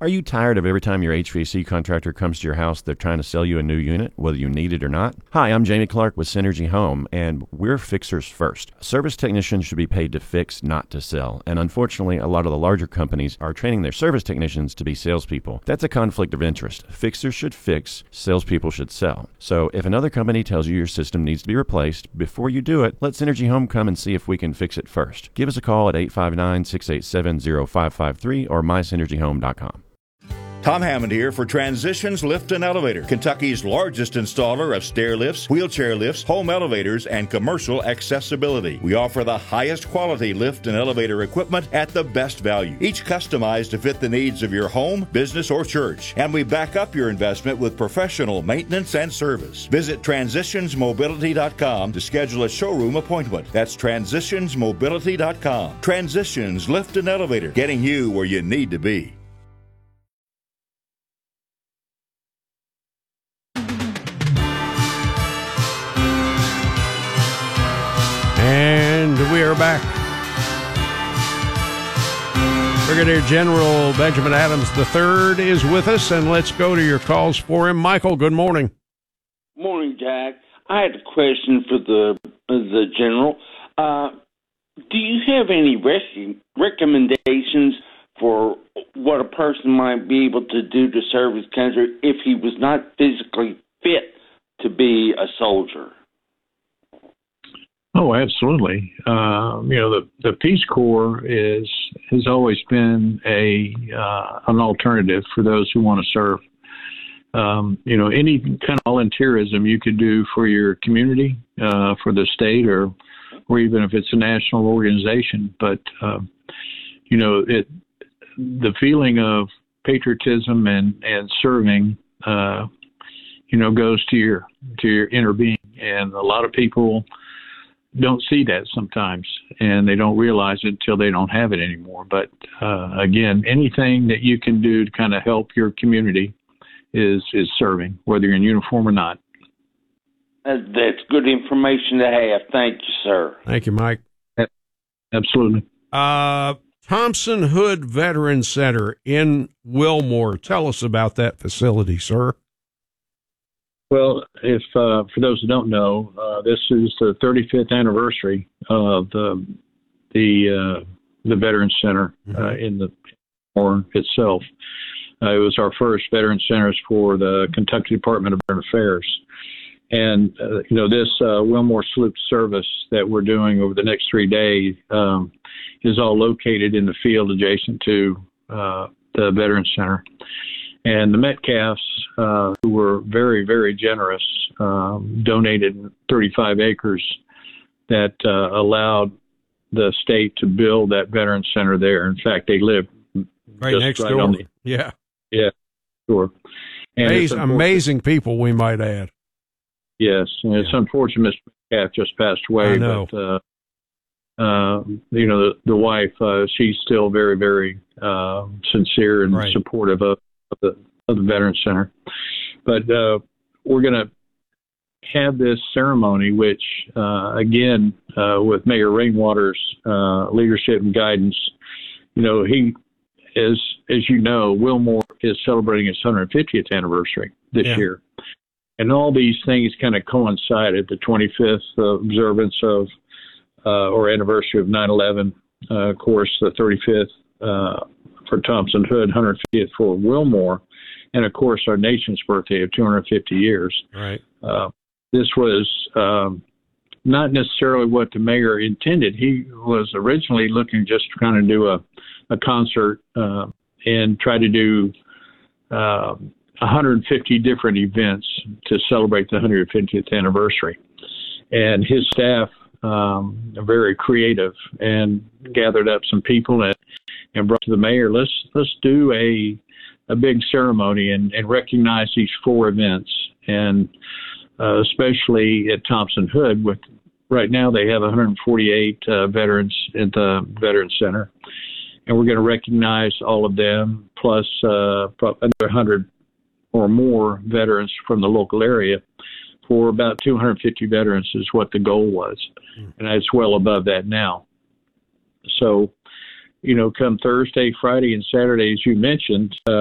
Are you tired of every time your HVAC contractor comes to your house, they're trying to sell you a new unit, whether you need it or not? Hi, I'm Jamie Clark with Synergy Home, and we're fixers first. Service technicians should be paid to fix, not to sell. And unfortunately, a lot of the larger companies are training their service technicians to be salespeople. That's a conflict of interest. Fixers should fix, salespeople should sell. So if another company tells you your system needs to be replaced, before you do it, let Synergy Home come and see if we can fix it first. Give us a call at 859-687-0553 or mysynergyhome.com. Tom Hammond here for Transitions Lift and Elevator, Kentucky's largest installer of stair lifts, wheelchair lifts, home elevators, and commercial accessibility. We offer the highest quality lift and elevator equipment at the best value, each customized to fit the needs of your home, business, or church. And we back up your investment with professional maintenance and service. Visit transitionsmobility.com to schedule a showroom appointment. That's transitionsmobility.com. Transitions Lift and Elevator, getting you where you need to be. And we are back. Brigadier General Benjamin Adams III is with us, and let's go to your calls for him. Michael, good morning. Morning, Jack. I had a question for the general. Do you have any recommendations for what a person might be able to do to serve his country if he was not physically fit to be a soldier? Oh, absolutely. The Peace Corps has always been an alternative for those who want to serve. Any kind of volunteerism you could do for your community, for the state, or even if it's a national organization. But the feeling of patriotism and serving, goes to your inner being, and a lot of people don't see that sometimes, and they don't realize it until they don't have it anymore. But again, anything that you can do to kind of help your community is serving, whether you're in uniform or not. That's good information to have. Thank you, sir. Thank you, Mike. Absolutely. Thompson Hood Veterans Center in Wilmore. Tell us about that facility, sir. Well, if for those who don't know, this is the 35th anniversary of the Veterans Center in the Wilmore itself. It was our first Veterans Centers for the Kentucky Department of Veteran Affairs. And, this Wilmore Sloop service that we're doing over the next 3 days is all located in the field adjacent to the Veterans Center. And the Metcalfs, who were very, very generous, donated 35 acres that allowed the state to build that Veterans Center there. In fact, they live right next door. Yeah, sure. And amazing people, we might add. Yes, and it's unfortunate Mr. Metcalf just passed away. I know. But, the wife, she's still very, very sincere and supportive of the Veterans Center. But we're going to have this ceremony, which, again, with Mayor Rainwater's leadership and guidance, he, as you know, Wilmore is celebrating its 150th anniversary this year. And all these things kind of coincided, the 25th observance of or anniversary of 9/11, of course, the 35th for Thompson Hood, 150th for Wilmore, and, of course, our nation's birthday of 250 years. Right. This was not necessarily what the mayor intended. He was originally looking just to kind of do a concert and try to do 150 different events to celebrate the 150th anniversary. And his staff are very creative and gathered up some people and brought to the mayor, let's do a big ceremony and recognize these 4 events, and especially at Thompson Hood. With right now they have 148 veterans at the Veterans Center, and we're going to recognize all of them plus another 100 or more veterans from the local area. For about 250 veterans is what the goal was, and it's well above that now. So, come Thursday, Friday, and Saturday, as you mentioned,